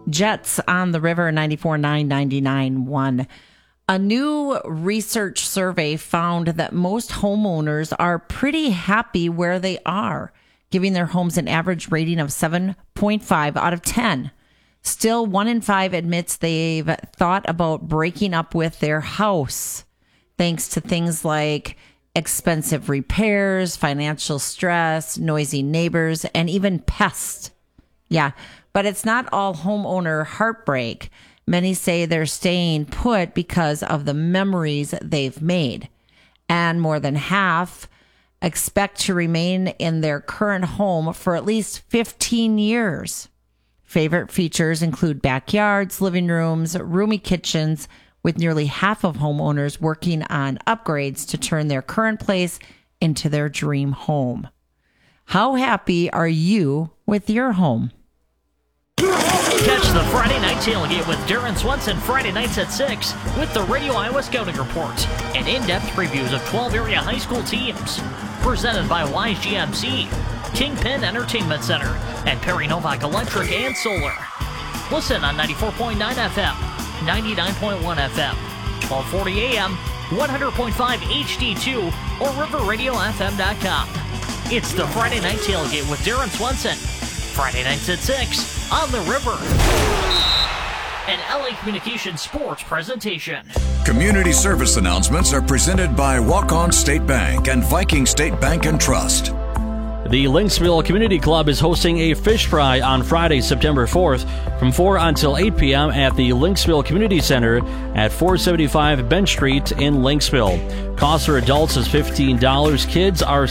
Jets on the River, 94.9, 99.1. A new research survey found that most homeowners are pretty happy where they are, giving their homes an average rating of 7.5 out of 10. Still, 1 in 5 admits they've thought about breaking up with their house, thanks to things like expensive repairs, financial stress, noisy neighbors, and even pests. Yeah, but it's not all homeowner heartbreak. Many say they're staying put because of the memories they've made. And more than half expect to remain in their current home for at least 15 years. Favorite features include backyards, living rooms, roomy kitchens, with nearly half of homeowners working on upgrades to turn their current place into their dream home. How happy are you with your home? Catch the Friday Night Tailgate with Darren Swenson Friday nights at 6 with the Radio Iowa Scouting Report and in-depth previews of 12 area high school teams. Presented by Wise GMC, Kingpin Entertainment Center, and Perry Novak Electric and Solar. Listen on 94.9 FM, 99.1 FM, 1240 AM, 100.5 HD2, or riverradiofm.com. It's the Friday Night Tailgate with Darren Swenson. Friday nights at 6 on the River. An LA Communications Sports presentation. Community service announcements are presented by Walk-On State Bank and Viking State Bank and Trust. The Lynxville Community Club is hosting a fish fry on Friday, September 4th from 4 until 8 p.m. at the Lynxville Community Center at 475 Bench Street in Lynxville. Cost for adults is $15. Kids are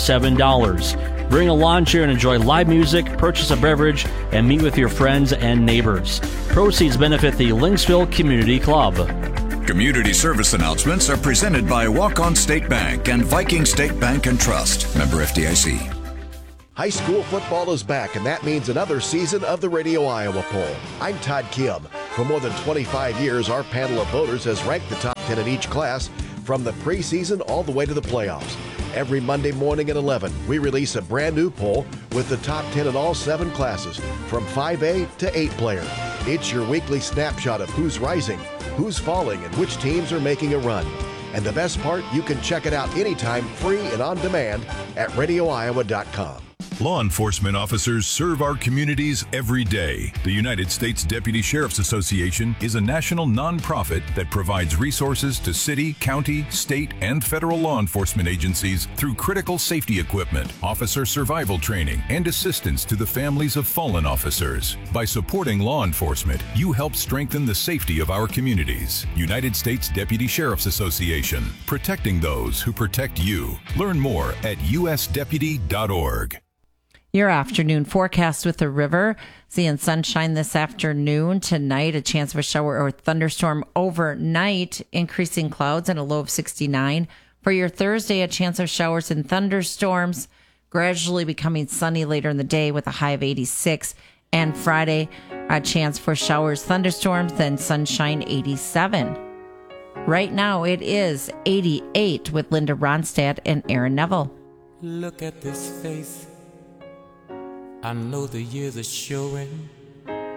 $7. Bring a lawn chair and enjoy live music, purchase a beverage, and meet with your friends and neighbors. Proceeds benefit the Lynxville Community Club. Community service announcements are presented by Walk-On State Bank and Viking State Bank and Trust. Member FDIC. High school football is back, and that means another season of the Radio Iowa Poll. I'm Todd Kim. For more than 25 years, our panel of voters has ranked the top 10 in each class from the preseason all the way to the playoffs. Every Monday morning at 11, we release a brand new poll with the top 10 in all 7 classes, from 5A to 8 player. It's your weekly snapshot of who's rising, who's falling, and which teams are making a run. And the best part, you can check it out anytime, free and on demand at radioiowa.com. Law enforcement officers serve our communities every day. The United States Deputy Sheriff's Association is a national nonprofit that provides resources to city, county, state, and federal law enforcement agencies through critical safety equipment, officer survival training, and assistance to the families of fallen officers. By supporting law enforcement, you help strengthen the safety of our communities. United States Deputy Sheriff's Association, protecting those who protect you. Learn more at usdeputy.org. Your afternoon forecast with the River. Seeing sunshine this afternoon. Tonight, a chance of a shower or thunderstorm overnight. Increasing clouds and a low of 69. For your Thursday, a chance of showers and thunderstorms. Gradually becoming sunny later in the day with a high of 86. And Friday, a chance for showers, thunderstorms, then sunshine, 87. Right now, it is 88 with Linda Ronstadt and Aaron Neville. Look at this face. I know the years are showing.